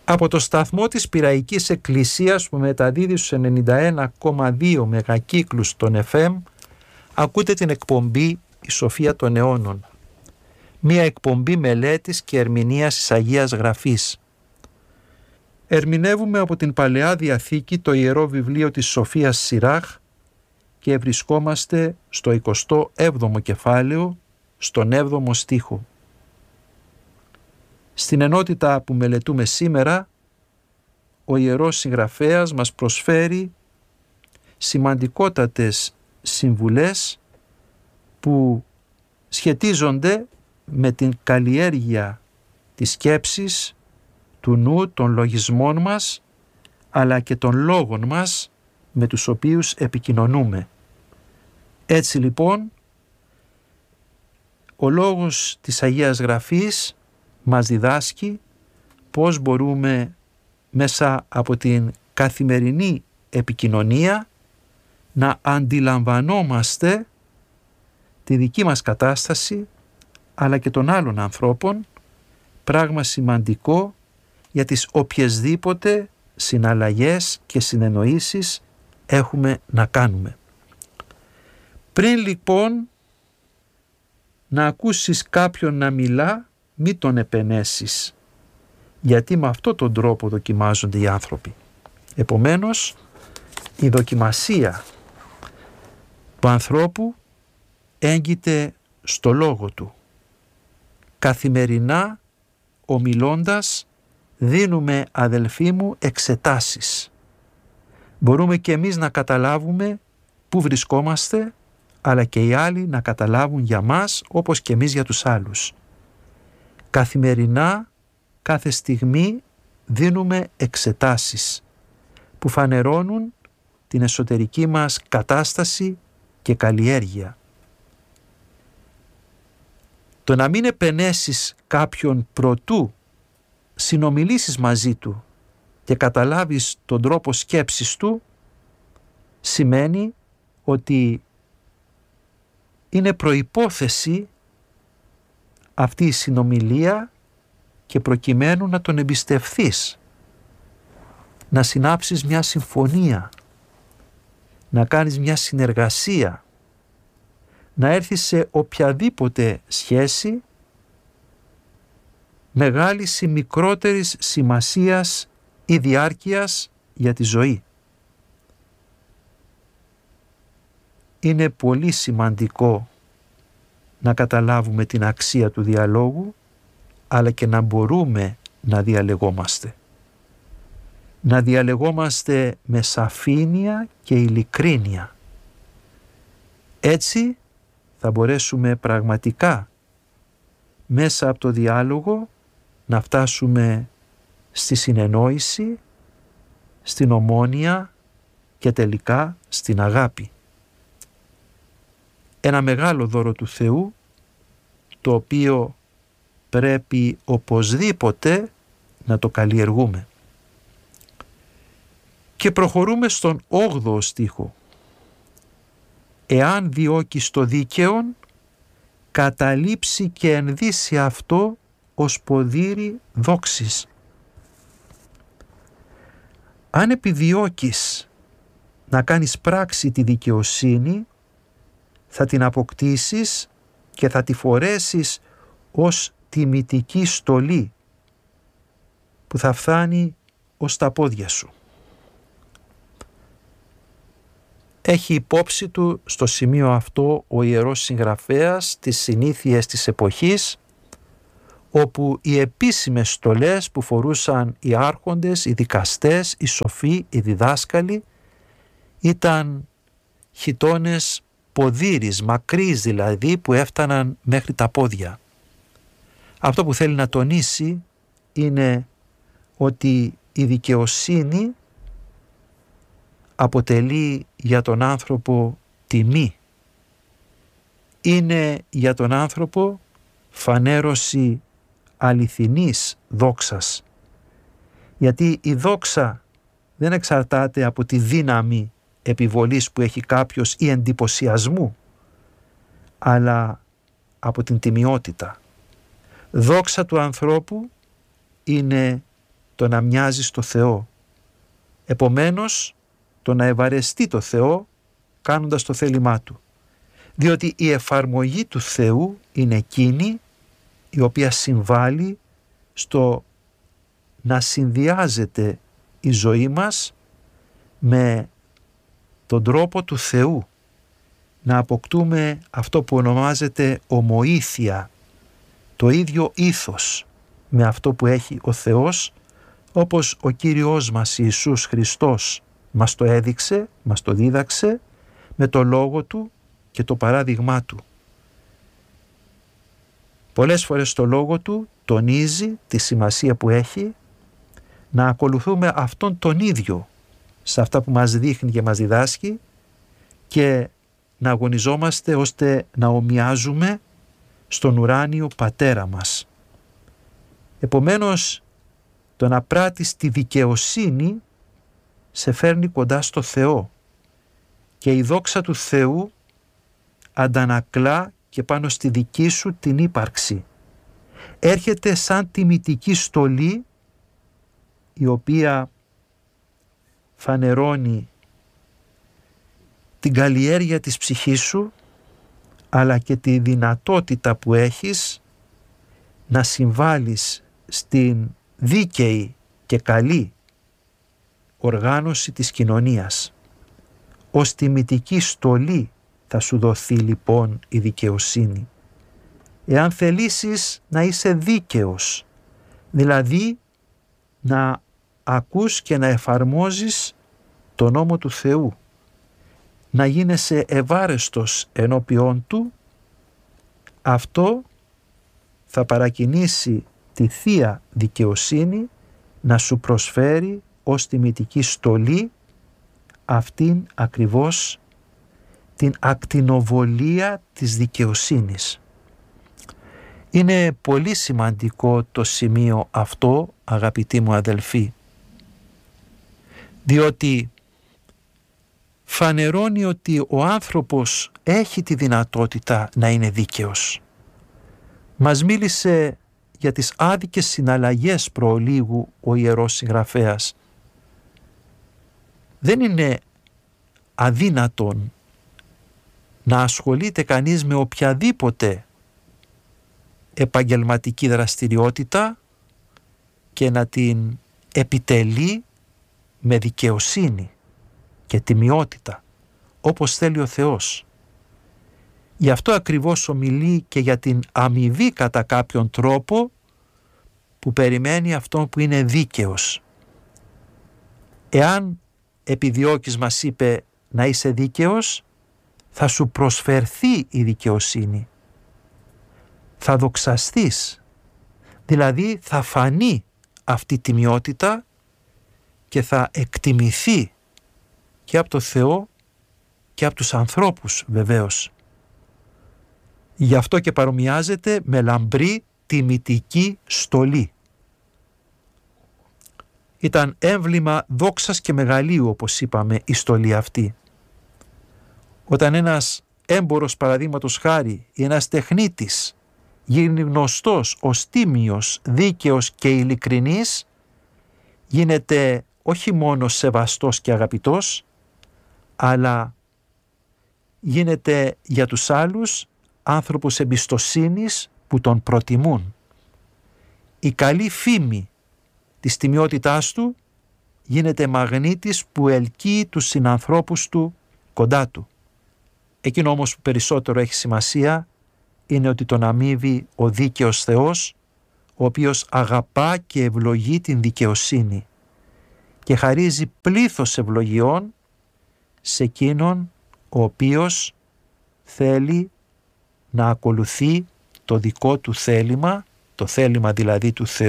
Από το σταθμό της Πειραϊκής Εκκλησίας που μεταδίδει στους 91,2 μεγακύκλους των FM ακούτε την εκπομπή «Η Σοφία των Αιώνων», μία εκπομπή μελέτης και ερμηνείας της Αγίας Γραφής. Ερμηνεύουμε από την Παλαιά Διαθήκη το Ιερό Βιβλίο της Σοφίας Σιράχ και βρισκόμαστε στο 27ο κεφάλαιο, στον 7ο στίχο. Στην ενότητα που μελετούμε σήμερα, ο Ιερός Συγγραφέας μας προσφέρει σημαντικότατες συμβουλές που σχετίζονται με την καλλιέργεια της σκέψης, του νου, των λογισμών μας, αλλά και των λόγων μας με τους οποίους επικοινωνούμε. Έτσι λοιπόν, ο λόγος της Αγίας Γραφής μας διδάσκει πώς μπορούμε μέσα από την καθημερινή επικοινωνία να αντιλαμβανόμαστε τη δική μας κατάσταση αλλά και των άλλων ανθρώπων, πράγμα σημαντικό για τις οποιασδήποτε συναλλαγές και συνεννοήσεις έχουμε να κάνουμε. Πριν λοιπόν να ακούσεις κάποιον να μιλά, μη τον επενέσεις, γιατί με αυτόν τον τρόπο δοκιμάζονται οι άνθρωποι. Επομένως, η δοκιμασία του ανθρώπου έγκυται στο λόγο του. Καθημερινά, ομιλώντας, δίνουμε, αδελφοί μου, εξετάσεις. Μπορούμε και εμείς να καταλάβουμε πού βρισκόμαστε, αλλά και οι άλλοι να καταλάβουν για μας, όπως και εμείς για τους άλλους. Καθημερινά, κάθε στιγμή δίνουμε εξετάσεις που φανερώνουν την εσωτερική μας κατάσταση και καλλιέργεια. Το να μην επενέσεις κάποιον προτού συνομιλήσεις μαζί του και καταλάβεις τον τρόπο σκέψης του, σημαίνει ότι είναι προϋπόθεση αυτή η συνομιλία και προκειμένου να τον εμπιστευθείς, να συνάψεις μια συμφωνία, να κάνεις μια συνεργασία, να έρθεις σε οποιαδήποτε σχέση μεγάλης ή μικρότερης σημασίας ή διάρκειας για τη ζωή. Είναι πολύ σημαντικό να καταλάβουμε την αξία του διαλόγου, αλλά και να μπορούμε να διαλεγόμαστε. Να διαλεγόμαστε με σαφήνεια και ειλικρίνεια. Έτσι θα μπορέσουμε πραγματικά μέσα από το διάλογο να φτάσουμε στη συνεννόηση, στην ομόνοια και τελικά στην αγάπη. Ένα μεγάλο δώρο του Θεού, το οποίο πρέπει οπωσδήποτε να το καλλιεργούμε. Και προχωρούμε στον 8ο στίχο. Εάν διώκεις το δίκαιον, καταλήψει και ενδύσει αυτό ως ποδήρι δόξης. Αν επιδιώκεις να κάνεις πράξη τη δικαιοσύνη, θα την αποκτήσεις και θα τη φορέσεις ως τιμητική στολή που θα φτάνει ως τα πόδια σου. Έχει υπόψη του στο σημείο αυτό ο Ιερός Συγγραφέας τις συνήθειες της εποχής, όπου οι επίσημες στολές που φορούσαν οι άρχοντες, οι δικαστές, οι σοφοί, οι διδάσκαλοι ήταν χιτώνες ποδήρης, μακρύς δηλαδή, που έφταναν μέχρι τα πόδια. Αυτό που θέλει να τονίσει είναι ότι η δικαιοσύνη αποτελεί για τον άνθρωπο τιμή. Είναι για τον άνθρωπο φανέρωση αληθινής δόξας. Γιατί η δόξα δεν εξαρτάται από τη δύναμη επιβολής που έχει κάποιος ή εντυπωσιασμού, αλλά από την τιμιότητα. Δόξα του ανθρώπου είναι το να μοιάζει στο Θεό. Επομένως, το να ευαρεστεί το Θεό κάνοντας το θέλημά Του. Διότι η εφαρμογή του Θεού είναι εκείνη η οποία συμβάλλει στο να συνδυάζεται η ζωή μας με τον τρόπο του Θεού, να αποκτούμε αυτό που ονομάζεται ομοήθεια, το ίδιο ήθος με αυτό που έχει ο Θεός, όπως ο Κύριος μας Ιησούς Χριστός μας το έδειξε, μας το δίδαξε με το λόγο Του και το παράδειγμά Του. Πολλές φορές το λόγο Του τονίζει τη σημασία που έχει να ακολουθούμε αυτόν τον ίδιο σε αυτά που μας δείχνει και μας διδάσκει και να αγωνιζόμαστε ώστε να ομοιάζουμε στον ουράνιο Πατέρα μας. Επομένως, το να πράττεις τη δικαιοσύνη σε φέρνει κοντά στο Θεό και η δόξα του Θεού αντανακλά και πάνω στη δική σου την ύπαρξη. Έρχεται σαν τιμητική στολή η οποία φανερώνει την καλλιέργεια της ψυχής σου, αλλά και τη δυνατότητα που έχεις να συμβάλλεις στην δίκαιη και καλή οργάνωση της κοινωνίας. Ως τιμητική στολή θα σου δοθεί λοιπόν η δικαιοσύνη. Εάν θελήσεις να είσαι δίκαιος, δηλαδή να ακούς και να εφαρμόζεις τον νόμο του Θεού, να γίνεσαι ευάρεστος ενώπιόν Του, αυτό θα παρακινήσει τη Θεία Δικαιοσύνη να σου προσφέρει ως τιμητική στολή αυτήν ακριβώς την ακτινοβολία της δικαιοσύνης. Είναι πολύ σημαντικό το σημείο αυτό, αγαπητοί μου αδελφοί, διότι φανερώνει ότι ο άνθρωπος έχει τη δυνατότητα να είναι δίκαιος. Μας μίλησε για τις άδικες συναλλαγές προλίγου ο Ιερός Συγγραφέας. Δεν είναι αδύνατον να ασχολείται κανείς με οποιαδήποτε επαγγελματική δραστηριότητα και να την επιτελεί με δικαιοσύνη και τιμιότητα, όπως θέλει ο Θεός. Γι' αυτό ακριβώς ομιλεί και για την αμοιβή κατά κάποιον τρόπο που περιμένει αυτόν που είναι δίκαιος. Εάν επιδιώκεις, μας είπε, να είσαι δίκαιος, θα σου προσφερθεί η δικαιοσύνη. Θα δοξαστείς, δηλαδή θα φανεί αυτή η τιμιότητα και θα εκτιμηθεί και από το Θεό και από τους ανθρώπους βεβαίως. Γι' αυτό και παρομοιάζεται με λαμπρή τιμητική στολή. Ήταν έμβλημα δόξας και μεγαλείου, όπως είπαμε, η στολή αυτή. Όταν ένας έμπορος, παραδείγματος χάρη, ή ένας τεχνίτης γίνει γνωστός ως τίμιος, δίκαιος και ειλικρινής, γίνεται όχι μόνο σεβαστός και αγαπητός, αλλά γίνεται για τους άλλους άνθρωπος εμπιστοσύνης που τον προτιμούν. Η καλή φήμη της τιμιότητάς του γίνεται μαγνήτης που ελκύει τους συνανθρώπους του κοντά του. Εκείνο όμως που περισσότερο έχει σημασία είναι ότι τον αμείβει ο δίκαιος Θεός, ο οποίος αγαπά και ευλογεί την δικαιοσύνη και χαρίζει πλήθος ευλογιών σε εκείνον ο οποίος θέλει να ακολουθεί το δικό του θέλημα, το θέλημα δηλαδή του Θεού,